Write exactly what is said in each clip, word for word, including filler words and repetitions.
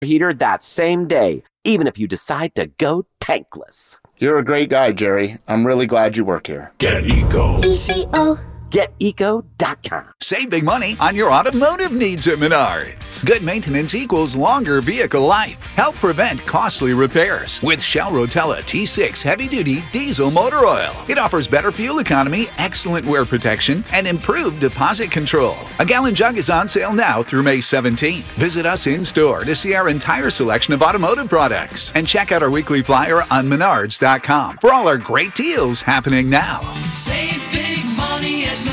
heater that same day, even if you decide to go tankless. You're a great guy, Jerry. I'm really glad you work here. Get Eco. E C O. Get eco dot com. Save big money on your automotive needs at Menards. Good maintenance equals longer vehicle life. Help prevent costly repairs with Shell Rotella T six heavy-duty diesel motor oil. It offers better fuel economy, excellent wear protection, and improved deposit control. A gallon jug is on sale now through May seventeenth. Visit us in-store to see our entire selection of automotive products. And check out our weekly flyer on menards dot com for all our great deals happening now. Save big money at Menards.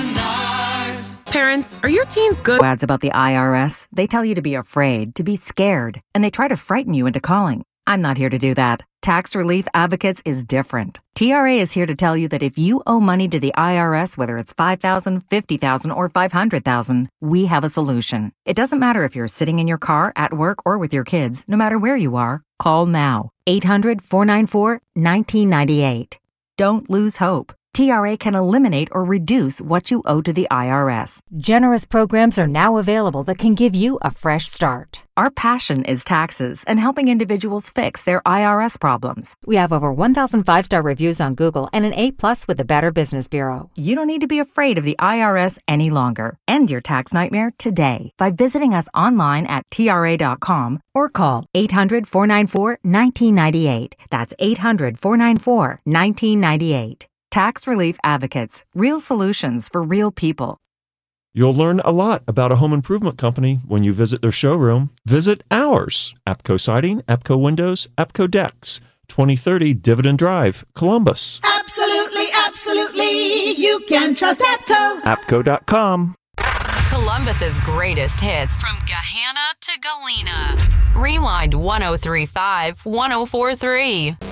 Parents, are your teens good? Ads about the I R S. They tell you to be afraid, to be scared, and they try to frighten you into calling. I'm not here to do that. Tax Relief Advocates is different. T R A is here to tell you that if you owe money to the I R S, whether it's five thousand dollars, fifty thousand dollars, or five hundred thousand dollars, we have a solution. It doesn't matter if you're sitting in your car, at work, or with your kids. No matter where you are, call now. eight hundred, four nine four, one nine nine eight. Don't lose hope. T R A can eliminate or reduce what you owe to the I R S. Generous programs are now available that can give you a fresh start. Our passion is taxes and helping individuals fix their I R S problems. We have over one thousand five-star reviews on Google and an A plus with the Better Business Bureau. You don't need to be afraid of the I R S any longer. End your tax nightmare today by visiting us online at T R A dot com or call eight hundred, four nine four, one nine nine eight. That's eight hundred, four nine four, one nine nine eight. Tax Relief Advocates. Real solutions for real people. You'll learn a lot about a home improvement company when you visit their showroom. Visit ours. APCO Siding, APCO Windows, APCO Decks. twenty thirty Dividend Drive, Columbus. Absolutely, absolutely. You can trust APCO. APCO dot com. Columbus's greatest hits from Gahanna to Galena. Rewind one oh three point five, one oh four point three.